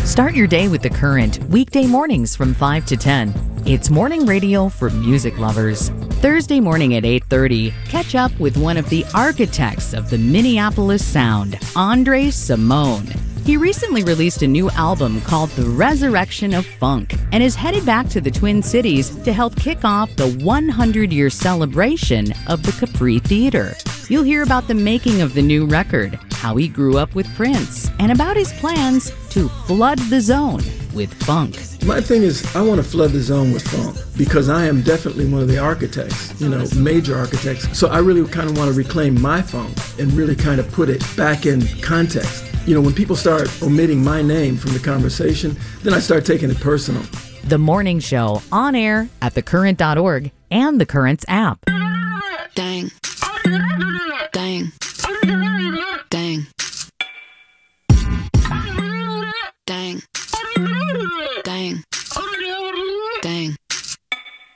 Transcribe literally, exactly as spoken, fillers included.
Start your day with The Current, weekday mornings from five to ten. It's morning radio for music lovers. Thursday morning at eight thirty, catch up with one of the architects of the Minneapolis sound, Andre Cymone. He recently released a new album called The Resurrection of Funk and is headed back to the Twin Cities to help kick off the one hundred year celebration of the Capri Theater. You'll hear about the making of the new record, how he grew up with Prince, and about his plans to flood the zone with funk. My thing is, I want to flood the zone with funk because I am definitely one of the architects, you know, major architects. So I really kind of want to reclaim my funk and really kind of put it back in context. You know, when people start omitting my name from the conversation, then I start taking it personal. The Morning Show, on air at the current dot org and the Currents app. Dang. Dang. Dang. Dang. Dang. Dang.